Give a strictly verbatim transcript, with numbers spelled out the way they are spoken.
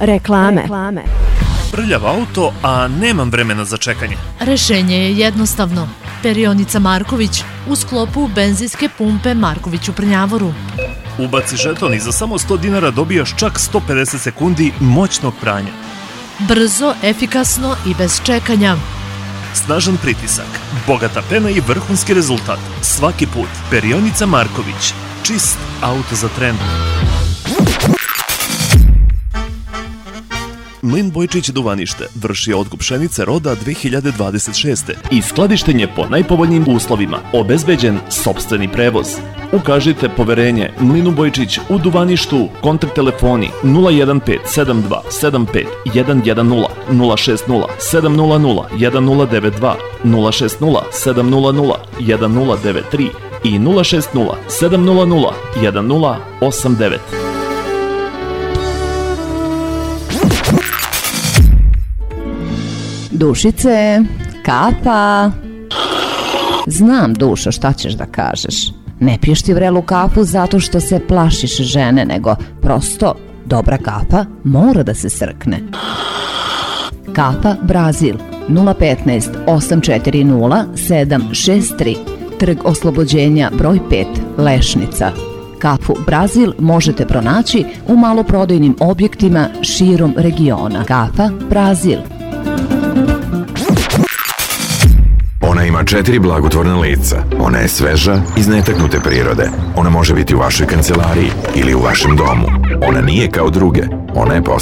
Reklame. Reklame. Prljav auto, a nemam vremena za čekanje. Rešenje je jednostavno. Perionica Marković u sklopu benzinske pumpe Marković u Prnjavoru. Ubaci žeton i za samo sto dinara dobijaš čak sto pedeset sekundi moćnog pranja. Brzo, efikasno i bez čekanja. Snažan pritisak, bogata pena i vrhunski rezultat. Svaki put. Perionica Marković. Čist auto za tren. Mlin Bojčić Duvanište vrši otkup pšenice roda dve hiljade dvadeset šeste i skladištenje po najpovoljnijim uslovima. Obezbeđen sopstveni prevoz. Ukažite poverenje Mlinu Bojčić u Duvaništu. Kontakt telefoni nula jedan pet sedam dva sedam pet jedan jedan nula, nula šest nula sedam nula nula jedan nula devet dva, nula šest nula sedam nula nula jedan nula devet tri i nula šest nula sedam nula nula jedan nula osam devet. Dušice, kafa. Znam, Dušo, šta ćeš da kažeš. Ne piješ ti vrelu kafu zato što se plašiš žene, nego prosto dobra kafa mora da se srkne. Kafa Brazil nula petnaest osam četiri nula sedam šest tri, Trg Oslobođenja broj pet, Lešnica. Kafu Brazil možete pronaći u maloprodajnim objektima širom regiona. Kafa Brazil. Ona ima četiri blagotvorna lica. Ona je sveža, iz netaknute prirode. Ona može biti u vašoj kancelariji ili u vašem domu. Ona nije kao druge. Ona je